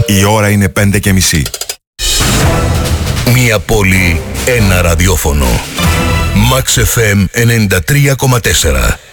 Η ώρα είναι 5:30. Μία πόλη, ένα ραδιόφωνο. Max FM 93,4.